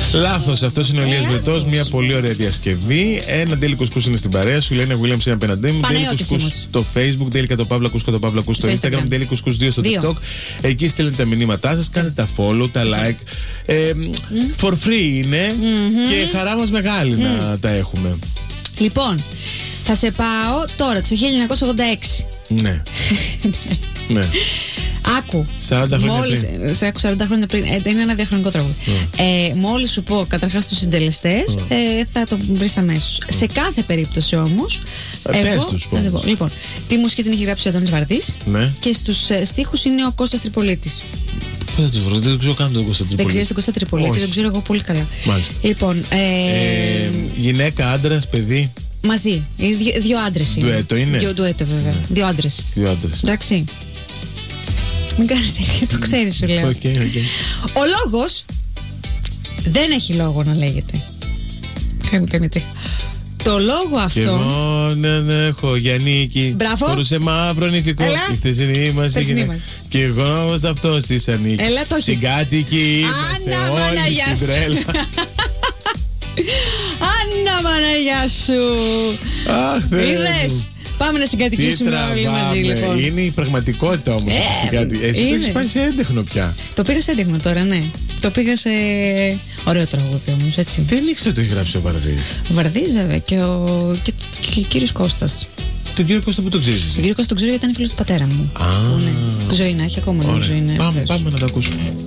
Λάθος, αυτός είναι ο Ηλίας Βρετός. Μια πολύ ωραία διασκευή. Ένα Daily Κουσκούς είναι στην παρέα σου. Η Λένα Williams είναι απέναντί μου. Daily Κουσκούς στο Facebook, Daily Κατοπαύλα Κουσκούς στο Instagram, Daily Κουσκούς 2 στο TikTok. Εκεί στέλνετε τα μηνύματά σας, κάνετε τα follow, τα like. For free είναι και χαρά μας μεγάλη να τα έχουμε. Λοιπόν, θα σε πάω τώρα, το 1986. Ναι. Ναι. Άκου. 40 χρόνια πριν. Σε άκου 40 χρόνια πριν. Είναι ένα διαχρονικό τραγούδι. Μόλις σου πω καταρχάς τους συντελεστές, θα το βρεις αμέσως. Σε κάθε περίπτωση όμως. Πες τους πω. Λοιπόν, τη μουσική την έχει γράψει ο Αντώνης Βαρδής. Ναι. Και στους στίχους είναι ο Κώστας Τριπολίτης. Πώς θα τους βρω, δεν ξέρω καν τον Κώστα Τριπολίτη. Δεν ξέρεις τον Κώστα Τριπολίτη, τον ξέρω εγώ πολύ καλά. Μάλιστα. Λοιπόν, γυναίκα, άντρας, παιδί. Μαζί. Δύο άντρες είναι. Ντουέτο είναι. Ντουέτο βέβαια. Ναι. Δύο άντρες. Εντάξει. Μην κάνεις έτσι, το ξέρεις σου λέω. Ο λόγος δεν έχει λόγο να λέγεται. Κάνε τρίχα. Το λόγο αυτό. Και εγώ δεν έχω για νίκη. Μπράβο. Φορούσε μαύρο νηφικό. Η χτεσινή μας έγινε. Και εγώ όμως αυτός της ανήκει. Έλα το έχεις. Συγκάτοικοι είμαστε όλοι στην τρέλα. Άννα Παναγιά σου. Αχ, είδες. Πάμε να συγκατοικήσουμε όλοι μαζί λοιπόν. Είναι η πραγματικότητα όμως. Εσύ το έχεις πάει σε έντεχνο πια. Το πήγα σε έντεχνο τώρα, ναι. Το πήγα σε ωραίο τραγούδι όμως, έτσι. Δεν ήξερα το έχει γράψει ο Βαρδής. Ο Βαρδής βέβαια και ο κύριος Κώστας. Τον κύριο Κώστα που τον ξέρεις εσύ? Τον κύριο Κώστα τον ξέρω γιατί ήταν φίλος του πατέρα μου. Α, ναι. Ζωή να έχει ακόμα. Πάμε να τα ακούσουμε.